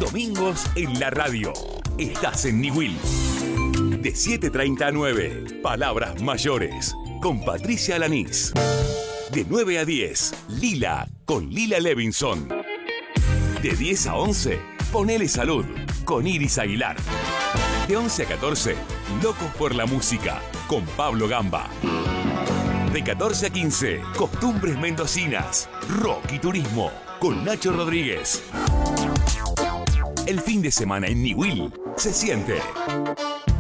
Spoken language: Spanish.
Domingos en la radio. Estás en Niwil. De 7:30 a 9, Palabras Mayores, con Patricia Alanís. De 9 a 10, Lila, con Lila Levinson. De 10 a 11, Ponele Salud, con Iris Aguilar. De 11 a 14, Locos por la Música, con Pablo Gamba. De 14 a 15, Costumbres Mendocinas, Rock y Turismo, con Nacho Rodríguez. El fin de semana en Niwil se siente.